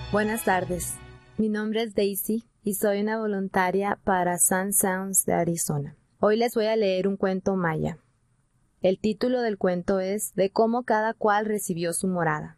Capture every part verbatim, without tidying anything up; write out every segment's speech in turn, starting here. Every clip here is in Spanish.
Buenas tardes, mi nombre es Daisy y soy una voluntaria para Sun Sounds de Arizona. Hoy les voy a leer un cuento maya. El título del cuento es De cómo cada cual recibió su morada.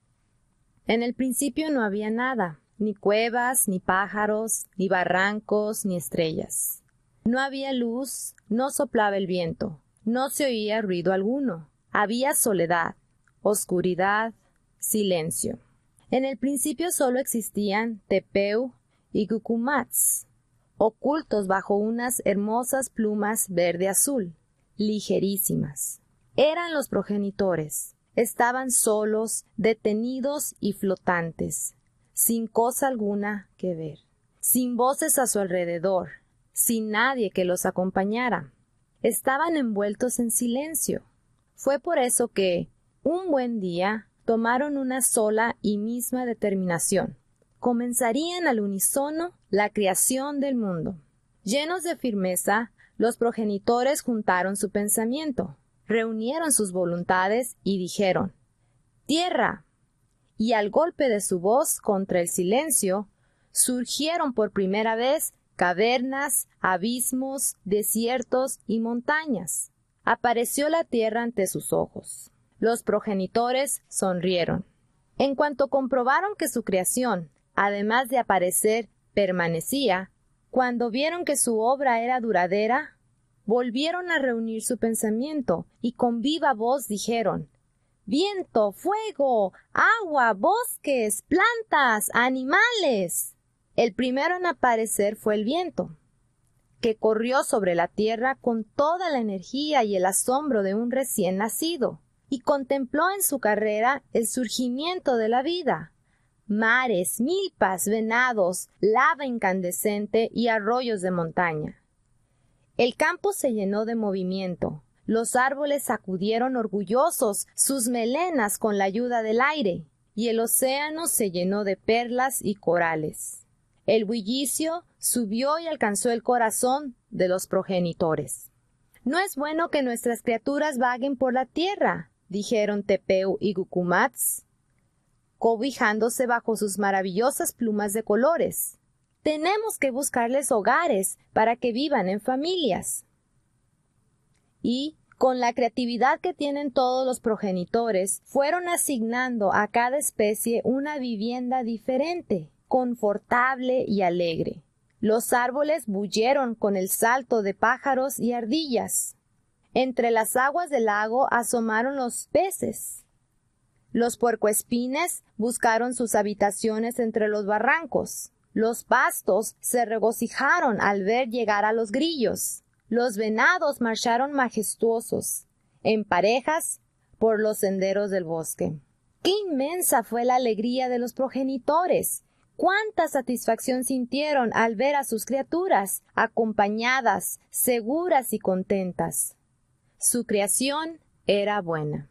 En el principio no había nada, ni cuevas, ni pájaros, ni barrancos, ni estrellas. No había luz, no soplaba el viento, no se oía ruido alguno. Había soledad, oscuridad, silencio. En el principio solo existían Tepeu y Cucumats, ocultos bajo unas hermosas plumas verde-azul, ligerísimas. Eran los progenitores. Estaban solos, detenidos y flotantes, sin cosa alguna que ver, sin voces a su alrededor, sin nadie que los acompañara. Estaban envueltos en silencio. Fue por eso que, un buen día, tomaron una sola y misma determinación. Comenzarían al unísono la creación del mundo. Llenos de firmeza, los progenitores juntaron su pensamiento, reunieron sus voluntades y dijeron, ¡Tierra! Y al golpe de su voz contra el silencio, surgieron por primera vez cavernas, abismos, desiertos y montañas. Apareció la tierra ante sus ojos. Los progenitores sonrieron. En cuanto comprobaron que su creación, además de aparecer, permanecía, cuando vieron que su obra era duradera, volvieron a reunir su pensamiento y con viva voz dijeron, viento, fuego, agua, bosques, plantas, animales. El primero en aparecer fue el viento, que corrió sobre la tierra con toda la energía y el asombro de un recién nacido, y contempló en su carrera el surgimiento de la vida. Mares, milpas, venados, lava incandescente y arroyos de montaña. El campo se llenó de movimiento. Los árboles sacudieron orgullosos sus melenas con la ayuda del aire, y el océano se llenó de perlas y corales. El bullicio subió y alcanzó el corazón de los progenitores. No es bueno que nuestras criaturas vaguen por la tierra, dijeron Tepeu y Cucumats, cobijándose bajo sus maravillosas plumas de colores. Tenemos que buscarles hogares para que vivan en familias. Y, con la creatividad que tienen todos los progenitores, fueron asignando a cada especie una vivienda diferente, confortable y alegre. Los árboles bulleron con el salto de pájaros y ardillas. Entre las aguas del lago asomaron los peces. Los puercoespines buscaron sus habitaciones entre los barrancos. Los pastos se regocijaron al ver llegar a los grillos. Los venados marcharon majestuosos, en parejas, por los senderos del bosque. ¡Qué inmensa fue la alegría de los progenitores! ¡Cuánta satisfacción sintieron al ver a sus criaturas, acompañadas, seguras y contentas! Su creación era buena.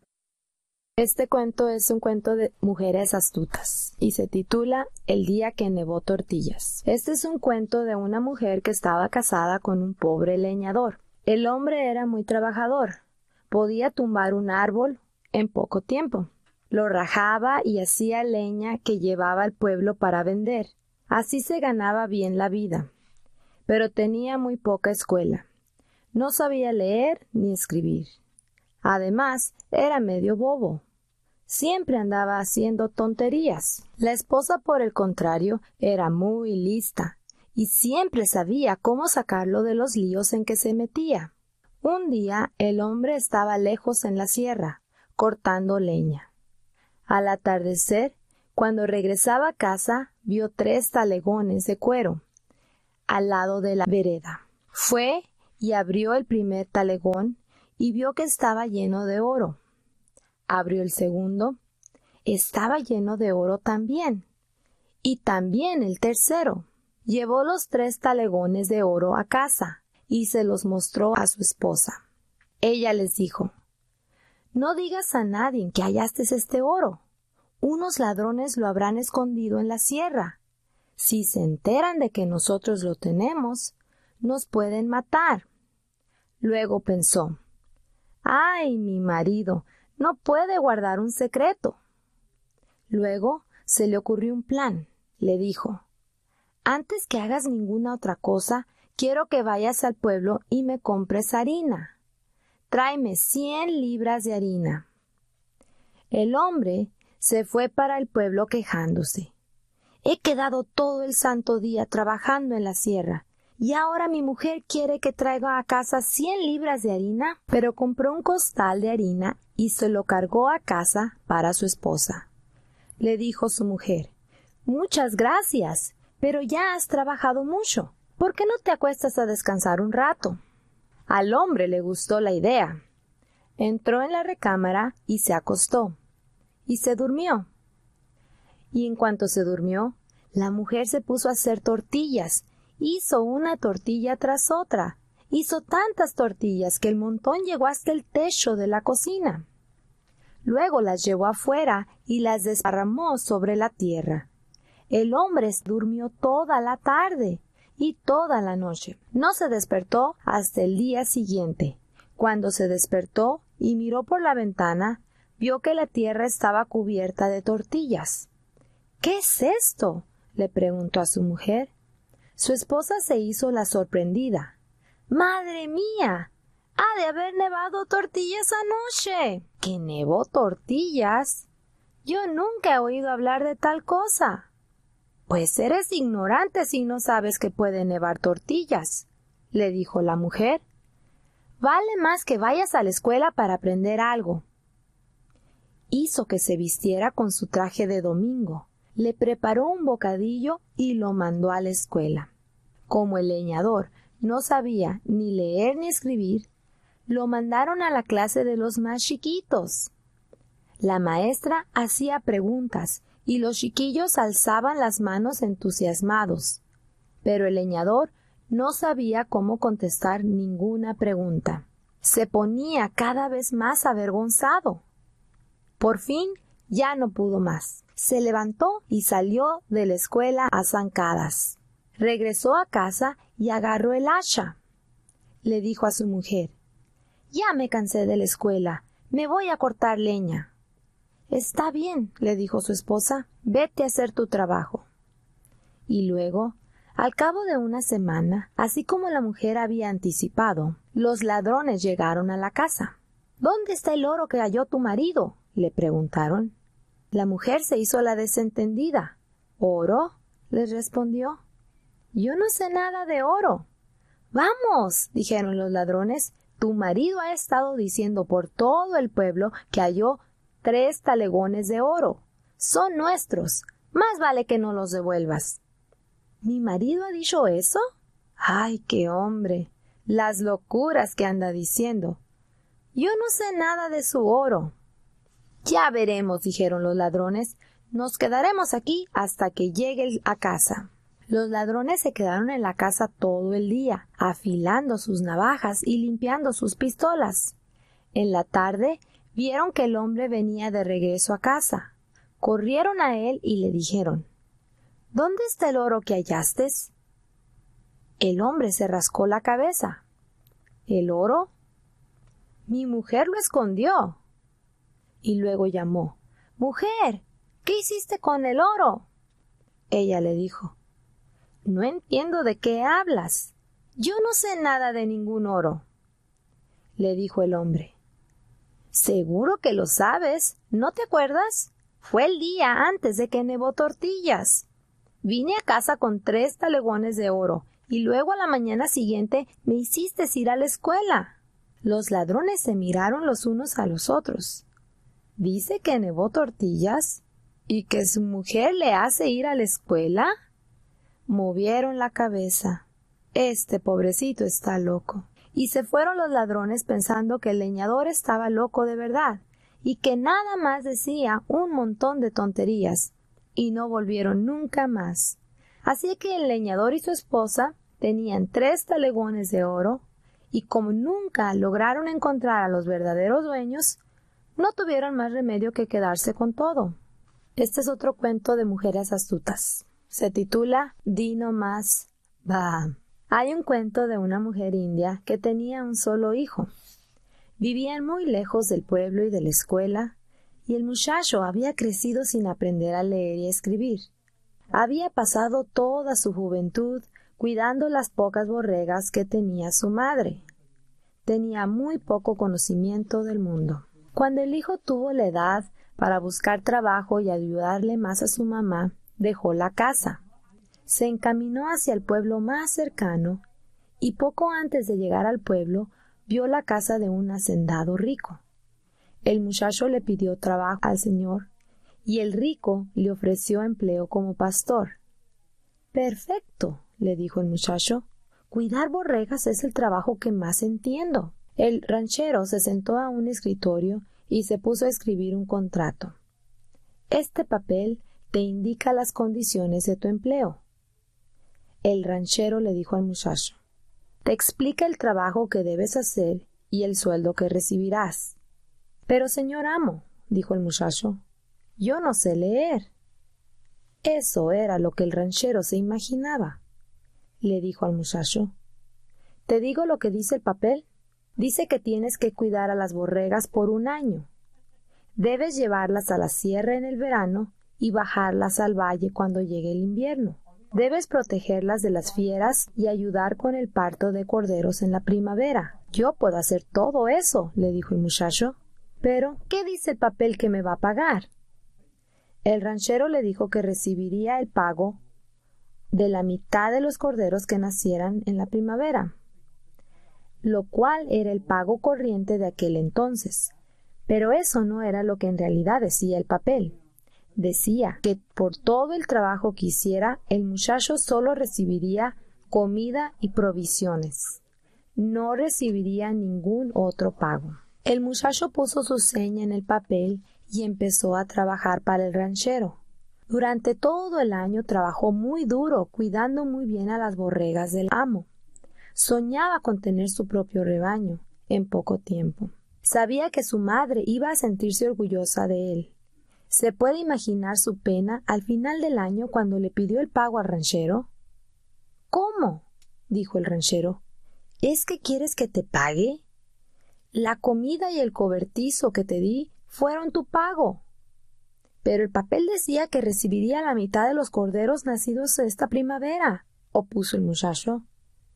Este cuento es un cuento de mujeres astutas y se titula El día que nevó tortillas. Este es un cuento de una mujer que estaba casada con un pobre leñador. El hombre era muy trabajador. Podía tumbar un árbol en poco tiempo. Lo rajaba y hacía leña que llevaba al pueblo para vender. Así se ganaba bien la vida. Pero tenía muy poca escuela. No sabía leer ni escribir. Además, era medio bobo. Siempre andaba haciendo tonterías. La esposa, por el contrario, era muy lista y siempre sabía cómo sacarlo de los líos en que se metía. Un día el hombre estaba lejos en la sierra, cortando leña. Al atardecer, cuando regresaba a casa, vio tres talegones de cuero al lado de la vereda. Fue y abrió el primer talegón y vio que estaba lleno de oro. Abrió el segundo, estaba lleno de oro también. Y también el tercero. Llevó los tres talegones de oro a casa y se los mostró a su esposa. Ella les dijo, «No digas a nadie que hallaste este oro. Unos ladrones lo habrán escondido en la sierra. Si se enteran de que nosotros lo tenemos, nos pueden matar». Luego pensó, «Ay, mi marido no puede guardar un secreto». Luego se le ocurrió un plan. Le dijo: «Antes que hagas ninguna otra cosa, quiero que vayas al pueblo y me compres harina. Tráeme cien libras de harina». El hombre se fue para el pueblo quejándose: «He quedado todo el santo día trabajando en la sierra, y ahora mi mujer quiere que traiga a casa cien libras de harina». Pero compró un costal de harina y se lo cargó a casa para su esposa. Le dijo su mujer: «Muchas gracias, pero ya has trabajado mucho. ¿Por qué no te acuestas a descansar un rato?». Al hombre le gustó la idea. Entró en la recámara y se acostó, y se durmió. Y en cuanto se durmió, la mujer se puso a hacer tortillas. Hizo una tortilla tras otra. Hizo tantas tortillas que el montón llegó hasta el techo de la cocina. Luego las llevó afuera y las desparramó sobre la tierra. El hombre durmió toda la tarde y toda la noche. No se despertó hasta el día siguiente. Cuando se despertó y miró por la ventana, vio que la tierra estaba cubierta de tortillas. «¿Qué es esto?», le preguntó a su mujer. Su esposa se hizo la sorprendida. «¡Madre mía! ¡Ha de haber nevado tortillas anoche!». «¿Que nevó tortillas? Yo nunca he oído hablar de tal cosa». «Pues eres ignorante si no sabes que puede nevar tortillas», le dijo la mujer. «Vale más que vayas a la escuela para aprender algo». Hizo que se vistiera con su traje de domingo, le preparó un bocadillo y lo mandó a la escuela. Como el leñador no sabía ni leer ni escribir, lo mandaron a la clase de los más chiquitos. La maestra hacía preguntas y los chiquillos alzaban las manos entusiasmados, pero el leñador no sabía cómo contestar ninguna pregunta. Se ponía cada vez más avergonzado. Por fin ya no pudo más. Se levantó y salió de la escuela a zancadas. Regresó a casa y agarró el hacha. Le dijo a su mujer: «Ya me cansé de la escuela, me voy a cortar leña». «Está bien», le dijo su esposa, «vete a hacer tu trabajo». Y luego, al cabo de una semana, así como la mujer había anticipado, los ladrones llegaron a la casa. «¿Dónde está el oro que halló tu marido?», le preguntaron. La mujer se hizo la desentendida. «¿Oro?», les respondió. «Yo no sé nada de oro». «Vamos», dijeron los ladrones, «tu marido ha estado diciendo por todo el pueblo que halló tres talegones de oro. Son nuestros. Más vale que no los devuelvas». «¿Mi marido ha dicho eso? ¡Ay, qué hombre! Las locuras que anda diciendo. Yo no sé nada de su oro». «Ya veremos», dijeron los ladrones. «Nos quedaremos aquí hasta que llegue a casa». Los ladrones se quedaron en la casa todo el día, afilando sus navajas y limpiando sus pistolas. En la tarde vieron que el hombre venía de regreso a casa. Corrieron a él y le dijeron: «¿Dónde está el oro que hallaste?». El hombre se rascó la cabeza. «¿El oro? Mi mujer lo escondió». Y luego llamó: «Mujer, ¿qué hiciste con el oro?». Ella le dijo: «No entiendo de qué hablas. Yo no sé nada de ningún oro». Le dijo el hombre: «Seguro que lo sabes. ¿No te acuerdas? Fue el día antes de que nevó tortillas. Vine a casa con tres talegones de oro y luego a la mañana siguiente me hiciste ir a la escuela». Los ladrones se miraron los unos a los otros. ¿Dice que nevó tortillas y que su mujer le hace ir a la escuela? Movieron la cabeza. «Este pobrecito está loco». Y se fueron los ladrones pensando que el leñador estaba loco de verdad y que nada más decía un montón de tonterías, y no volvieron nunca más. Así que el leñador y su esposa tenían tres talegones de oro, y como nunca lograron encontrar a los verdaderos dueños, no tuvieron más remedio que quedarse con todo. Este es otro cuento de mujeres astutas. Se titula Di no más, va. Hay un cuento de una mujer india que tenía un solo hijo. Vivían muy lejos del pueblo y de la escuela, y el muchacho había crecido sin aprender a leer y a escribir. Había pasado toda su juventud cuidando las pocas borregas que tenía su madre. Tenía muy poco conocimiento del mundo. Cuando el hijo tuvo la edad para buscar trabajo y ayudarle más a su mamá, dejó la casa. Se encaminó hacia el pueblo más cercano y poco antes de llegar al pueblo vio la casa de un hacendado rico. El muchacho le pidió trabajo al señor y el rico le ofreció empleo como pastor. «Perfecto», le dijo el muchacho. «Cuidar borregas es el trabajo que más entiendo». El ranchero se sentó a un escritorio y se puso a escribir un contrato. «Este papel te indica las condiciones de tu empleo». El ranchero le dijo al muchacho: «Te explica el trabajo que debes hacer y el sueldo que recibirás». «Pero, señor amo», dijo el muchacho, «yo no sé leer». Eso era lo que el ranchero se imaginaba. Le dijo al muchacho: «¿Te digo lo que dice el papel? Dice que tienes que cuidar a las borregas por un año. Debes llevarlas a la sierra en el verano y bajarlas al valle cuando llegue el invierno. Debes protegerlas de las fieras y ayudar con el parto de corderos en la primavera». «Yo puedo hacer todo eso», le dijo el muchacho. «Pero, ¿qué dice el papel que me va a pagar?» El ranchero le dijo que recibiría el pago de la mitad de los corderos que nacieran en la primavera, lo cual era el pago corriente de aquel entonces. Pero eso no era lo que en realidad decía el papel. Decía que por todo el trabajo que hiciera, el muchacho solo recibiría comida y provisiones. No recibiría ningún otro pago. El muchacho puso su seña en el papel y empezó a trabajar para el ranchero. Durante todo el año trabajó muy duro, cuidando muy bien a las borregas del amo. Soñaba con tener su propio rebaño en poco tiempo. Sabía que su madre iba a sentirse orgullosa de él. ¿Se puede imaginar su pena al final del año cuando le pidió el pago al ranchero? «¿Cómo?», dijo el ranchero. «¿Es que quieres que te pague? La comida y el cobertizo que te di fueron tu pago». «Pero el papel decía que recibiría la mitad de los corderos nacidos esta primavera», opuso el muchacho.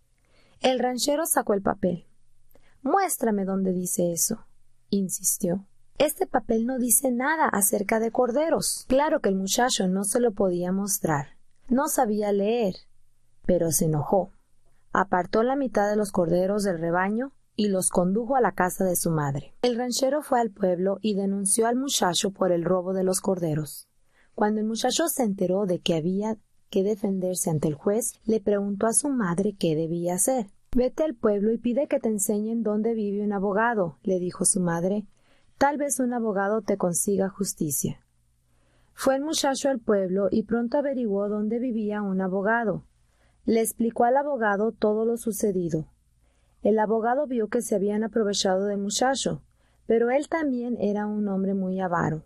El ranchero sacó el papel. «Muéstrame dónde dice eso», insistió. «Este papel no dice nada acerca de corderos». Claro que el muchacho no se lo podía mostrar. No sabía leer, pero se enojó. Apartó la mitad de los corderos del rebaño y los condujo a la casa de su madre. El ranchero fue al pueblo y denunció al muchacho por el robo de los corderos. Cuando el muchacho se enteró de que había que defenderse ante el juez, le preguntó a su madre qué debía hacer. «Vete al pueblo y pide que te enseñen dónde vive un abogado», le dijo su madre. «Tal vez un abogado te consiga justicia». Fue el muchacho al pueblo y pronto averiguó dónde vivía un abogado. Le explicó al abogado todo lo sucedido. El abogado vio que se habían aprovechado del muchacho, pero él también era un hombre muy avaro.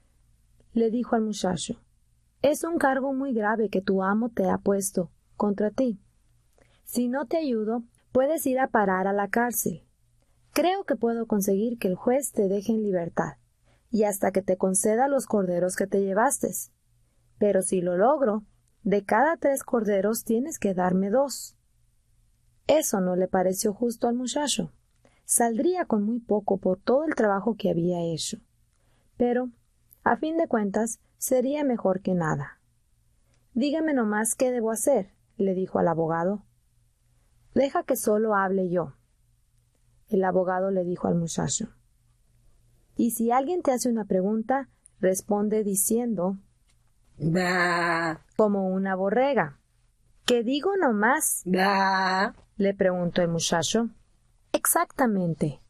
Le dijo al muchacho: «Es un cargo muy grave que tu amo te ha puesto contra ti. Si no te ayudo, puedes ir a parar a la cárcel. Creo que puedo conseguir que el juez te deje en libertad, y hasta que te conceda los corderos que te llevaste. Pero si lo logro, de cada tres corderos tienes que darme dos». Eso no le pareció justo al muchacho. Saldría con muy poco por todo el trabajo que había hecho. Pero, a fin de cuentas, sería mejor que nada. «Dígame nomás qué debo hacer», le dijo al abogado. «Deja que solo hable yo». El abogado le dijo al muchacho: «Y si alguien te hace una pregunta, responde diciendo «bah», como una borrega». «¿Qué digo nomás?» «bah», le preguntó el muchacho. «Exactamente.